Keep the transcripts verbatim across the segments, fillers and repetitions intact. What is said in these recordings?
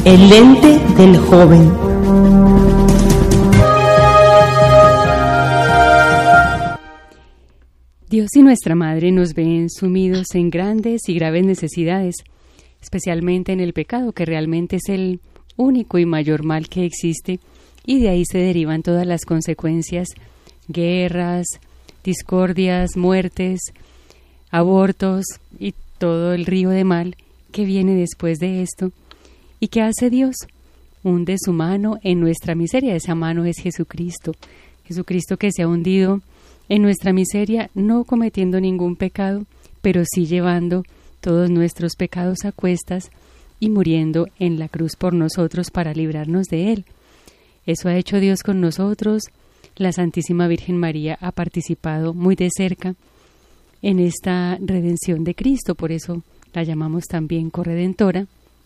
El lente del joven. Dios y nuestra Madre nos ven sumidos en grandes y graves necesidades, especialmente en el pecado, que realmente es el único y mayor mal que existe, y de ahí se derivan todas las consecuencias: guerras, discordias, muertes, abortos y todo el río de mal que viene después de esto. ¿Y qué hace Dios? Hunde su mano en nuestra miseria. Esa mano es Jesucristo. Jesucristo que se ha hundido en nuestra miseria, no cometiendo ningún pecado, pero sí llevando todos nuestros pecados a cuestas y muriendo en la cruz por nosotros para librarnos de él. Eso ha hecho Dios con nosotros. La Santísima Virgen María ha participado muy de cerca en esta redención de Cristo, por eso la llamamos también corredentora.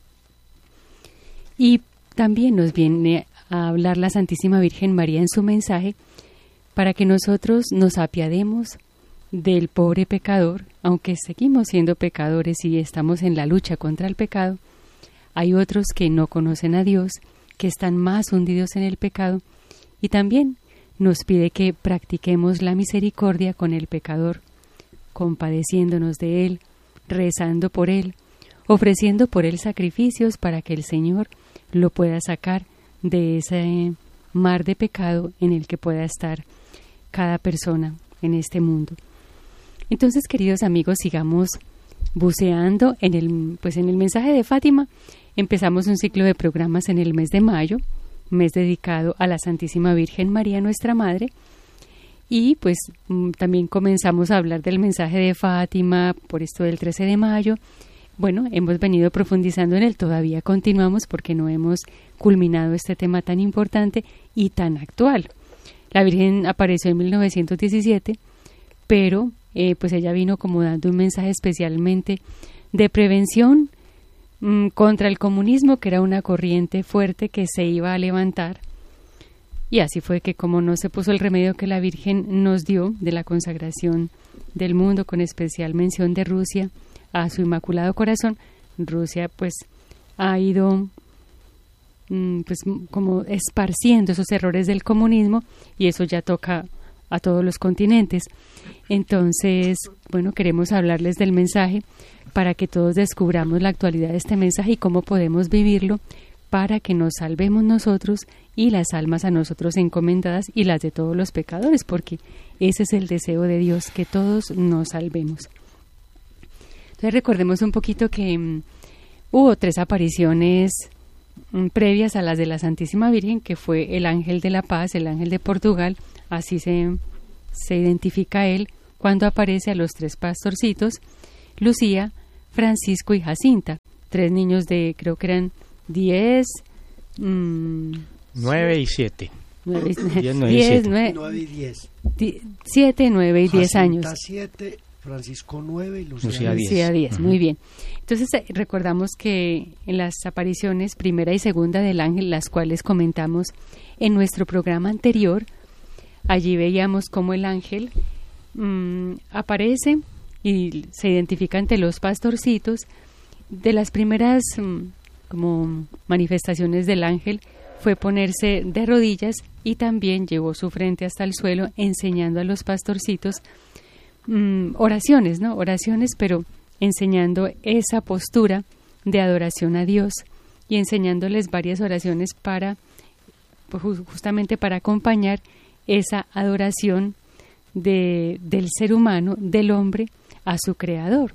Y también nos viene a hablar la Santísima Virgen María en su mensaje para que nosotros nos apiademos del pobre pecador. Aunque seguimos siendo pecadores y estamos en la lucha contra el pecado, hay otros que no conocen a Dios, que están más hundidos en el pecado, y también nos pide que practiquemos la misericordia con el pecador, compadeciéndonos de él, rezando por él, ofreciendo por él sacrificios para que el Señor lo pueda sacar de ese mar de pecado en el que pueda estar cada persona en este mundo. Entonces, queridos amigos, sigamos buceando en el, pues en el mensaje de Fátima. Empezamos un ciclo de programas en el mes de mayo, mes dedicado a la Santísima Virgen María, nuestra Madre, y pues también comenzamos a hablar del mensaje de Fátima por esto del trece de mayo. Bueno, hemos venido profundizando en él, todavía continuamos porque no hemos culminado este tema tan importante y tan actual. La Virgen apareció en mil novecientos diecisiete, pero eh, pues ella vino como dando un mensaje especialmente de prevención mmm, contra el comunismo, que era una corriente fuerte que se iba a levantar. Y así fue que, como no se puso el remedio que la Virgen nos dio de la consagración del mundo, con especial mención de Rusia a su Inmaculado Corazón, Rusia pues ha ido mmm, pues como esparciendo esos errores del comunismo, y eso ya toca a todos los continentes. Entonces, bueno, queremos hablarles del mensaje para que todos descubramos la actualidad de este mensaje y cómo podemos vivirlo para que nos salvemos nosotros y las almas a nosotros encomendadas y las de todos los pecadores, porque ese es el deseo de Dios, que todos nos salvemos. Entonces recordemos un poquito que um, hubo tres apariciones um, previas a las de la Santísima Virgen, que fue el ángel de la paz, el ángel de Portugal, así se, se identifica él cuando aparece a los tres pastorcitos, Lucía, Francisco y Jacinta, tres niños de, creo que eran diez, mmm, nueve y siete. Nueve, diez, nueve y siete. nueve y diez. siete, nueve y diez años. siete, Francisco nueve y Lucía, Lucía diez. Lucía diez, Uh-huh. Muy bien. Entonces eh, recordamos que en las apariciones primera y segunda del ángel, las cuales comentamos en nuestro programa anterior, allí veíamos cómo el ángel mmm, aparece y se identifica ante los pastorcitos. De las primeras mmm, como manifestaciones del ángel fue ponerse de rodillas y también llevó su frente hasta el suelo, enseñando a los pastorcitos mmm, oraciones, ¿no? Oraciones, pero enseñando esa postura de adoración a Dios y enseñándoles varias oraciones para, pues, justamente para acompañar esa adoración de, del ser humano, del hombre, a su creador.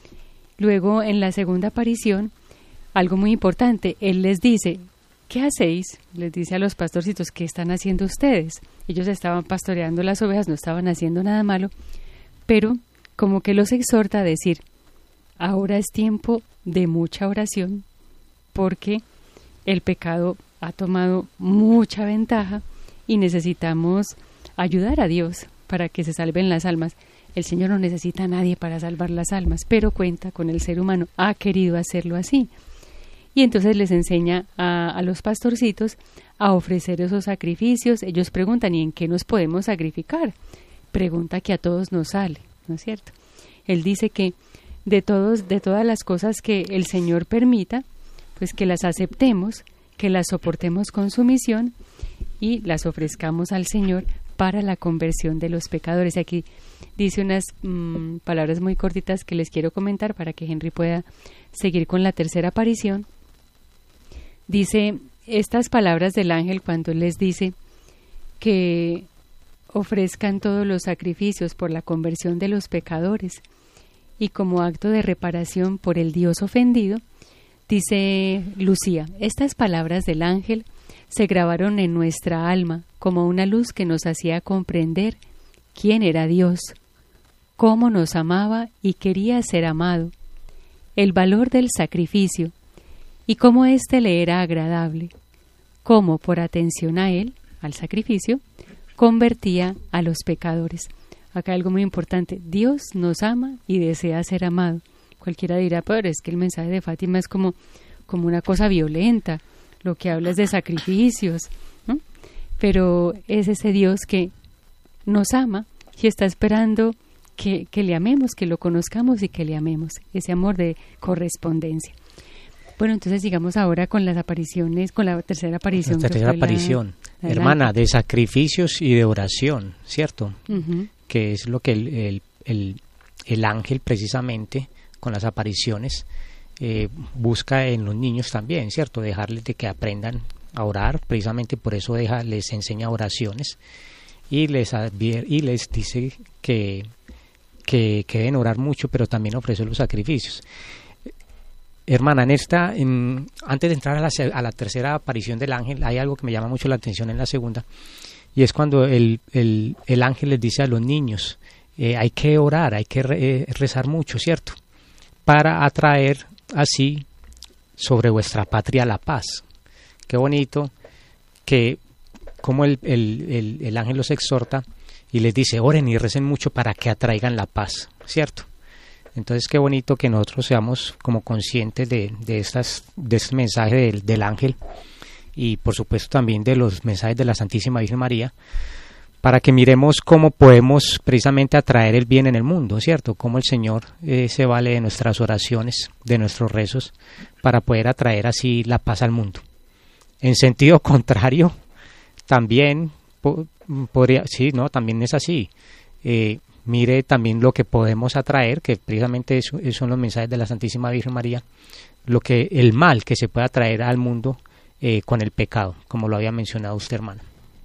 Luego, en la segunda aparición, algo muy importante, él les dice: ¿qué hacéis? Les dice a los pastorcitos: ¿qué están haciendo ustedes? Ellos estaban pastoreando las ovejas, no estaban haciendo nada malo, pero como que los exhorta a decir: ahora es tiempo de mucha oración, porque el pecado ha tomado mucha ventaja y necesitamos ayudar a Dios para que se salven las almas. El Señor no necesita a nadie para salvar las almas, pero cuenta con el ser humano, ha querido hacerlo así. Y entonces les enseña a, a los pastorcitos a ofrecer esos sacrificios. Ellos preguntan: ¿y en qué nos podemos sacrificar? Pregunta que a todos nos sale, ¿no es cierto? Él dice que de todos, de todas las cosas que el Señor permita, pues que las aceptemos, que las soportemos con sumisión y las ofrezcamos al Señor para la conversión de los pecadores. Aquí dice unas mmm, palabras muy cortitas que les quiero comentar para que Henry pueda seguir con la tercera aparición. Dice estas palabras del ángel cuando les dice que ofrezcan todos los sacrificios por la conversión de los pecadores y como acto de reparación por el Dios ofendido. Dice Lucía, estas palabras del ángel se grabaron en nuestra alma como una luz que nos hacía comprender quién era Dios, cómo nos amaba y quería ser amado, el valor del sacrificio y cómo éste le era agradable, cómo por atención a él, al sacrificio, convertía a los pecadores. Acá algo muy importante, Dios nos ama y desea ser amado. Cualquiera dirá, pero es que el mensaje de Fátima es como, como una cosa violenta, lo que habla es de sacrificios, ¿no? Pero es ese Dios que nos ama y está esperando que, que le amemos, que lo conozcamos y que le amemos, ese amor de correspondencia. Bueno, entonces sigamos ahora con las apariciones, con la tercera aparición. La tercera aparición, la, la hermana, de sacrificios y de oración, ¿cierto? Uh-huh. Que es lo que el, el, el, el ángel precisamente con las apariciones eh, busca en los niños también, ¿cierto? Dejarles de que aprendan a orar, precisamente por eso deja, les enseña oraciones y les advier, y les dice que, que, que deben orar mucho, pero también ofrece los sacrificios. Hermana, en esta, en, antes de entrar a la, a la tercera aparición del ángel, hay algo que me llama mucho la atención en la segunda, y es cuando el, el, el ángel les dice a los niños, eh, hay que orar, hay que re, eh, rezar mucho, ¿cierto? Para atraer así sobre vuestra patria la paz. Qué bonito que como el, el, el, el ángel los exhorta y les dice, oren y recen mucho para que atraigan la paz, ¿cierto? Entonces qué bonito que nosotros seamos como conscientes de, de, estas, de este mensaje del, del ángel y por supuesto también de los mensajes de la Santísima Virgen María, para que miremos cómo podemos precisamente atraer el bien en el mundo, ¿cierto? Cómo el Señor eh, se vale de nuestras oraciones, de nuestros rezos, para poder atraer así la paz al mundo. En sentido contrario, también po- podría, sí, no, también es así. Eh, mire también lo que podemos atraer, que precisamente eso, esos son los mensajes de la Santísima Virgen María, lo que el mal que se puede atraer al mundo eh, con el pecado, como lo había mencionado usted, hermana.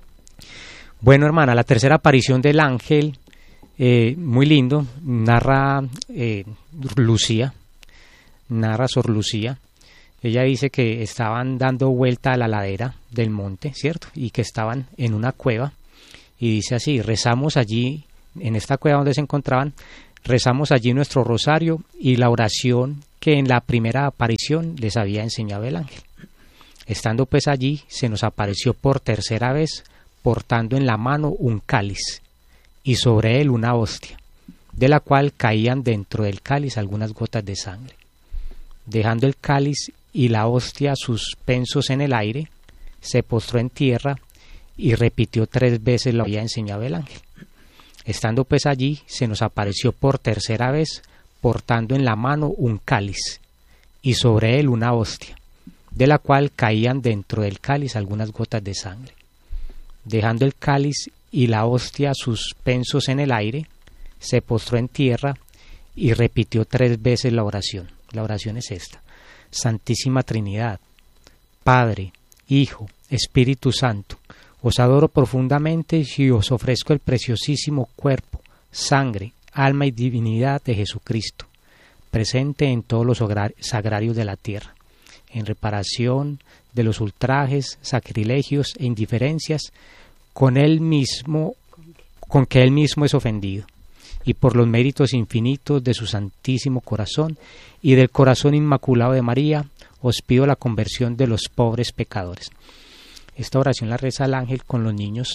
Bueno, hermana, la tercera aparición del ángel, eh, muy lindo, narra eh, Lucía, narra Sor Lucía. Ella dice que estaban dando vuelta a la ladera del monte, ¿cierto? Y que estaban en una cueva, y dice así, rezamos allí, en esta cueva donde se encontraban, rezamos allí nuestro rosario y la oración que en la primera aparición les había enseñado el ángel. Estando pues allí, se nos apareció por tercera vez, portando en la mano un cáliz, y sobre él una hostia, de la cual caían dentro del cáliz algunas gotas de sangre. Dejando el cáliz y la hostia suspensos en el aire, se postró en tierra y repitió tres veces lo que había enseñado el ángel. Estando pues allí, se nos apareció por tercera vez, portando en la mano un cáliz, y sobre él una hostia, de la cual caían dentro del cáliz algunas gotas de sangre. Dejando el cáliz y la hostia suspensos en el aire, se postró en tierra y repitió tres veces la oración. La oración es esta: Santísima Trinidad, Padre, Hijo, Espíritu Santo, os adoro profundamente y os ofrezco el preciosísimo cuerpo, sangre, alma y divinidad de Jesucristo, presente en todos los sagrarios de la tierra, en reparación de los ultrajes, sacrilegios e indiferencias con él mismo, con que él mismo es ofendido, y por los méritos infinitos de su santísimo corazón y del corazón inmaculado de María, os pido la conversión de los pobres pecadores. Esta oración la reza el ángel con los niños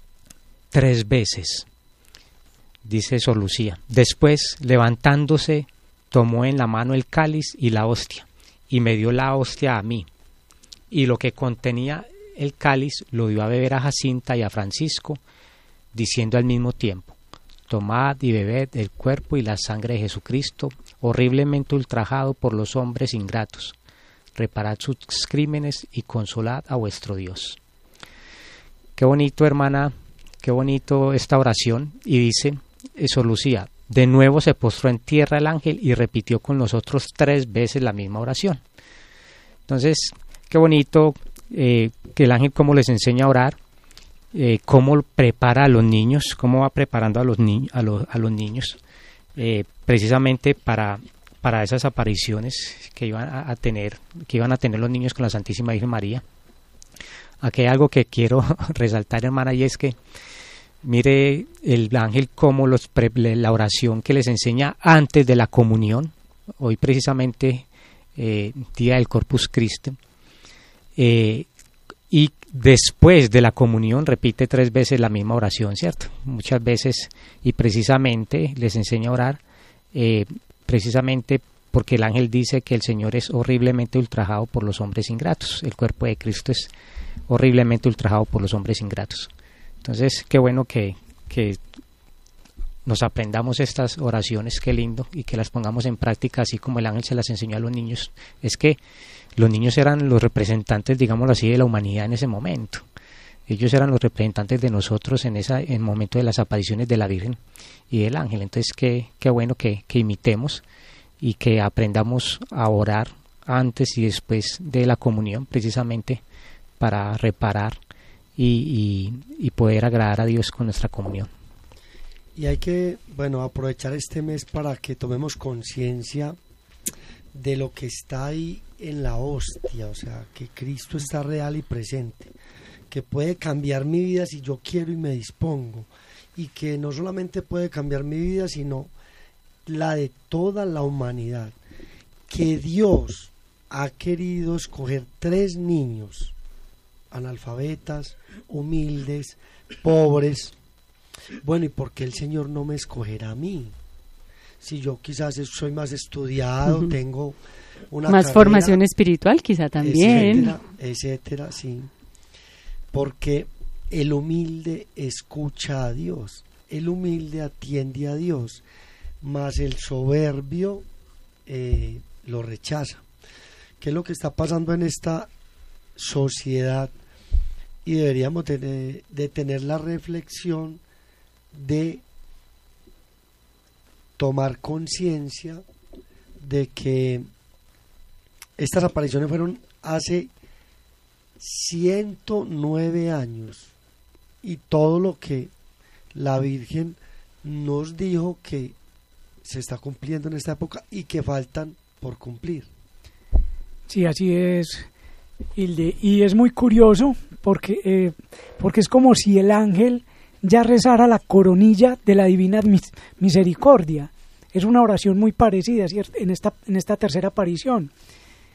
tres veces, dice Sor Lucía. Después, levantándose, tomó en la mano el cáliz y la hostia, y me dio la hostia a mí, y lo que contenía el cáliz lo dio a beber a Jacinta y a Francisco, diciendo al mismo tiempo: tomad y bebed el cuerpo y la sangre de Jesucristo, horriblemente ultrajado por los hombres ingratos, reparad sus crímenes y consolad a vuestro Dios. Qué bonito, hermana, qué bonito esta oración. Y dice, eso Lucía, de nuevo se postró en tierra el ángel y repitió con nosotros tres veces la misma oración. Entonces, qué bonito eh, que el ángel cómo les enseña a orar, eh, cómo prepara a los niños, cómo va preparando a los, ni a los, a los niños, eh, precisamente para, para esas apariciones que iban a, a tener, que iban a tener los niños con la Santísima Virgen María. Aquí hay algo que quiero resaltar, hermana, y es que mire el ángel cómo los pre la oración que les enseña antes de la comunión, hoy precisamente eh, día del Corpus Christi, eh, y después de la comunión repite tres veces la misma oración, ¿cierto? Muchas veces, y precisamente les enseña a orar, eh, precisamente porque el ángel dice que el Señor es horriblemente ultrajado por los hombres ingratos, el cuerpo de Cristo es horriblemente ultrajado por los hombres ingratos. Entonces, qué bueno que, que nos aprendamos estas oraciones, qué lindo, y que las pongamos en práctica, así como el ángel se las enseñó a los niños. Es que los niños eran los representantes, digámoslo así, de la humanidad en ese momento. Ellos eran los representantes de nosotros en ese en el momento de las apariciones de la Virgen y del ángel. Entonces, qué, qué bueno que, que imitemos y que aprendamos a orar antes y después de la comunión, precisamente para reparar y, y, y poder agradar a Dios con nuestra comunión. Y hay que, bueno, aprovechar este mes para que tomemos conciencia de lo que está ahí en la hostia, o sea, que Cristo está real y presente, que puede cambiar mi vida si yo quiero y me dispongo, y que no solamente puede cambiar mi vida, sino la de toda la humanidad, que Dios ha querido escoger tres niños, analfabetas, humildes, pobres. Bueno, ¿y por qué el Señor no me escogerá a mí? Si yo quizás soy más estudiado, uh-huh. tengo una más carrera, formación espiritual quizá también, etcétera, etcétera, sí. Porque el humilde escucha a Dios, el humilde atiende a Dios, mas el soberbio eh, lo rechaza. ¿Qué es lo que está pasando en esta sociedad? Y deberíamos tener, de tener la reflexión de tomar conciencia de que estas apariciones fueron hace ciento nueve años, y todo lo que la Virgen nos dijo que se está cumpliendo en esta época y que faltan por cumplir. Sí, así es, Hilde, y es muy curioso porque, eh, porque es como si el ángel ya rezara la coronilla de la divina mis- misericordia. Es una oración muy parecida, ¿cierto?, en esta, en esta tercera aparición.